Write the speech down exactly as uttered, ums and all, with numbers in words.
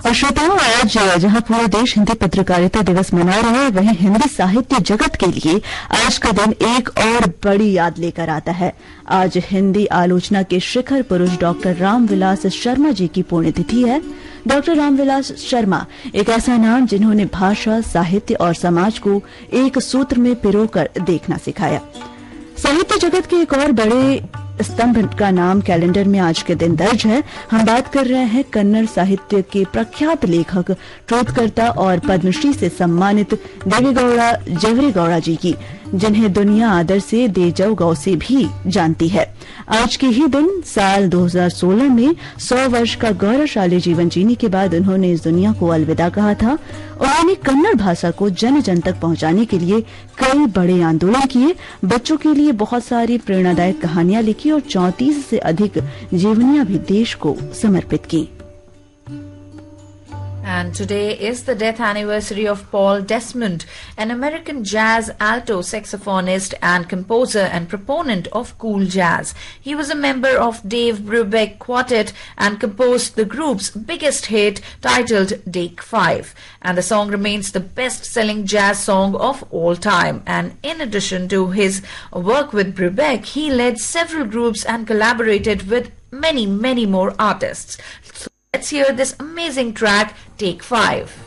और श्रोताओं, आज जहां पूरा देश हिंदी पत्रकारिता दिवस मना रहा है, वहीं हिंदी साहित्य जगत के लिए आज का दिन एक और बड़ी याद लेकर आता है। आज हिंदी आलोचना के शिखर पुरुष डॉक्टर रामविलास शर्मा जी की पुण्यतिथि है। डॉक्टर रामविलास शर्मा एक ऐसा नाम जिन्होंने भाषा, साहित्य और समाज को एक सूत्र में पिरोकर देखना सिखाया। साहित्य जगत के एक और बड़े स्तंभ का नाम कैलेंडर में आज के दिन दर्ज है। हम बात कर रहे हैं कन्नड़ साहित्य के प्रख्यात लेखक, शोधकर्ता और पद्मश्री से सम्मानित देवेगौड़ा जवरेगौड़ा जी की, जिन्हें दुनिया आदर से देजवगौ से भी जानती है। आज के ही दिन साल दो हज़ार सोलह में सौ वर्ष का गौरवशाली जीवन जीने के बाद उन्होंने इस दुनिया को अलविदा कहा था। उन्होंने कन्नड़ भाषा को जन जन तक पहुंचाने के लिए कई बड़े आंदोलन किए, बच्चों के लिए बहुत सारी प्रेरणादायक कहानियां लिखी और चौंतीस से अधिक जीवनियां भी देश को समर्पित की। And today is the death anniversary of Paul Desmond, an American jazz alto saxophonist and composer and proponent of cool jazz. He was a member of Dave Brubeck Quartet and composed the group's biggest hit titled Take Five. And the song remains the best-selling jazz song of all time. And in addition to his work with Brubeck, he led several groups and collaborated with many, many more artists. Let's hear this amazing track, Take Five.